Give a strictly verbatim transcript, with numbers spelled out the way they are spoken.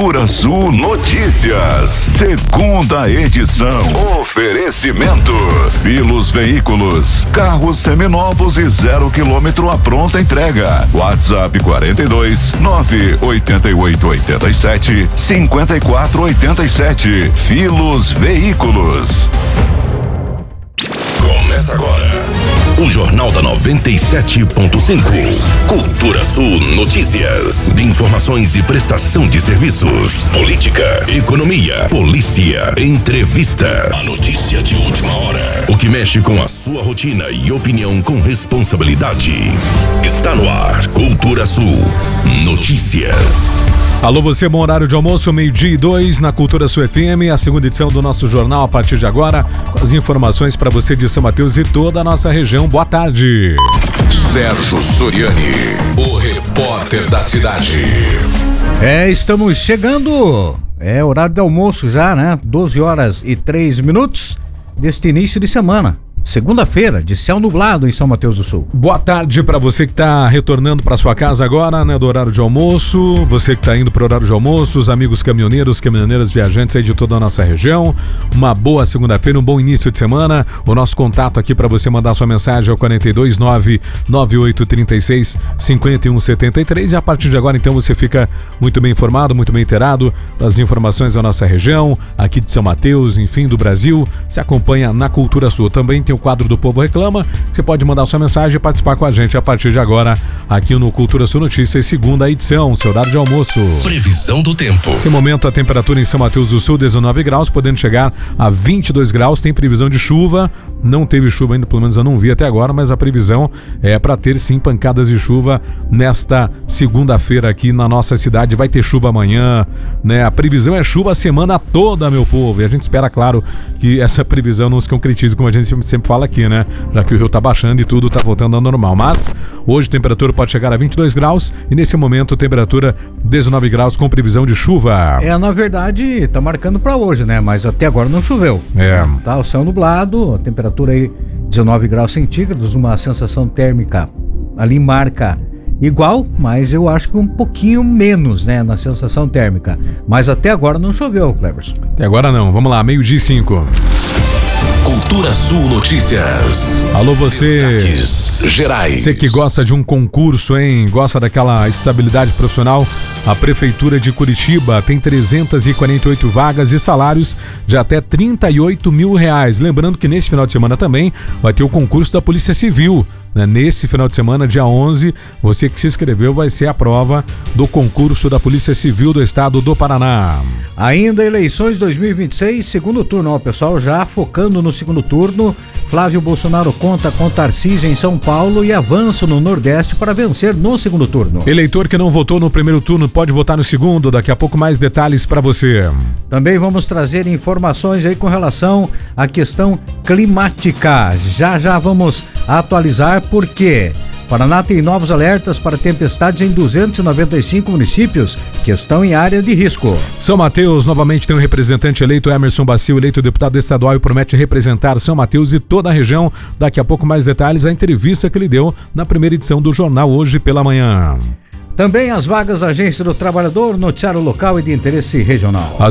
Cultura Sul Notícias, segunda edição. Oferecimento: Filos Veículos, carros seminovos e zero quilômetro à pronta entrega. WhatsApp quarenta e dois, nove oito oito oito sete, cinco quatro oito sete. Filos Veículos. Começa agora o Jornal da noventa e sete ponto cinco. Cultura Sul Notícias. De informações e prestação de serviços. Política, economia, polícia, entrevista. A notícia de última hora. O que mexe com a sua rotina e opinião com responsabilidade. Está no ar. Cultura Sul Notícias. Alô, você, bom horário de almoço, meio-dia e dois na Cultura Sul F M, a segunda edição do nosso jornal a partir de agora, com as informações para você de São Mateus e toda a nossa região. Boa tarde. Sérgio Soriani, o repórter da cidade. É, estamos chegando, é horário de almoço já, né? doze horas e três minutos deste início de semana. Segunda-feira, de céu nublado em São Mateus do Sul. Boa tarde para você que está retornando para sua casa agora, né, do horário de almoço. Você que está indo para o horário de almoço, os amigos caminhoneiros, caminhoneiras, viajantes aí de toda a nossa região. Uma boa segunda-feira, um bom início de semana. O nosso contato aqui para você mandar sua mensagem é o quarenta e dois, nove nove oito três seis, cinco um sete três. E a partir de agora, então, você fica muito bem informado, muito bem inteirado das informações da nossa região, aqui de São Mateus, enfim, do Brasil. Se acompanha na Cultura Sul. Também tem o quadro do Povo Reclama. Você pode mandar sua mensagem e participar com a gente a partir de agora aqui no Cultura Sul Notícias, segunda edição, seu horário de almoço. Previsão do tempo. Nesse momento a temperatura em São Mateus do Sul dezenove graus, podendo chegar a vinte e dois graus. Tem previsão de chuva. Não teve chuva ainda, pelo menos eu não vi até agora, mas a previsão é para ter sim pancadas de chuva nesta segunda-feira aqui na nossa cidade. Vai ter chuva amanhã, né? A previsão é chuva a semana toda, meu povo. E a gente espera, claro, que essa previsão não se concretize, como a gente sempre fala aqui, né? Já que o rio tá baixando e tudo tá voltando ao normal. Mas hoje a temperatura pode chegar a vinte e dois graus e nesse momento temperatura dezenove graus com previsão de chuva. É, na verdade, tá marcando para hoje, né? Mas até agora não choveu. É. Tá o céu nublado, a temperatura aí dezenove graus centígrados, uma sensação térmica ali marca igual, mas eu acho que um pouquinho menos, né, na sensação térmica. Mas até agora não choveu, Cleverson. Até agora não. Vamos lá, meio-dia e cinco. Cultura Sul Notícias. Alô, você. Destaques gerais. Você que gosta de um concurso, hein? Gosta daquela estabilidade profissional? A Prefeitura de Curitiba tem trezentas e quarenta e oito vagas e salários de até trinta e oito mil reais. Lembrando que nesse final de semana também vai ter o concurso da Polícia Civil. Nesse final de semana, dia onze, você que se inscreveu vai ser a prova do concurso da Polícia Civil do Estado do Paraná. Ainda eleições dois mil e vinte e seis, segundo turno, ó, pessoal, já focando no segundo turno. Flávio Bolsonaro conta com Tarcísio em São Paulo e avanço no Nordeste para vencer no segundo turno. Eleitor que não votou no primeiro turno pode votar no segundo. Daqui a pouco mais detalhes para você. Também vamos trazer informações aí com relação à questão climática. Já já vamos atualizar porque Paraná tem novos alertas para tempestades em duzentos e noventa e cinco municípios que estão em área de risco. São Mateus novamente tem um representante eleito, Emerson Bacio, eleito deputado estadual e promete representar São Mateus e toda a região. Daqui a pouco mais detalhes, a entrevista que ele deu na primeira edição do jornal hoje pela manhã. Também as vagas da Agência do Trabalhador, noticiário local e de interesse regional.